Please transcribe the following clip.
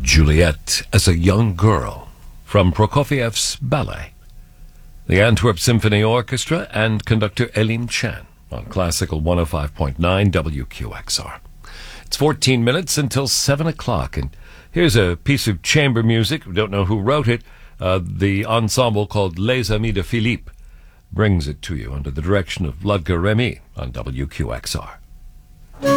Juliet as a young girl from Prokofiev's ballet. The Antwerp Symphony Orchestra and conductor Elim Chan on Classical 105.9 WQXR. It's 14 minutes until 7 o'clock, and here's a piece of chamber music. We don't know who wrote it. The ensemble called Les Amis de Philippe brings it to you under the direction of Ludger Remy on WQXR.